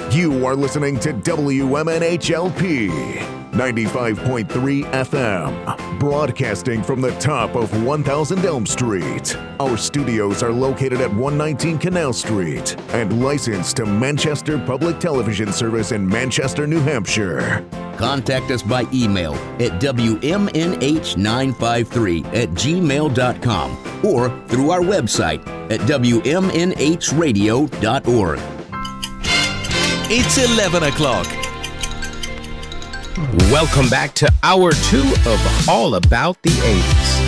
You are listening to WMNHLP 95.3 FM, broadcasting from the top of 1000 Elm Street. Our studios are located at 119 Canal Street and licensed to Manchester Public Television Service in Manchester, New Hampshire. Contact us by email at WMNH953@gmail.com or through our website at WMNHradio.org. It's 11 o'clock. Welcome back to Hour 2 of All About the 80s.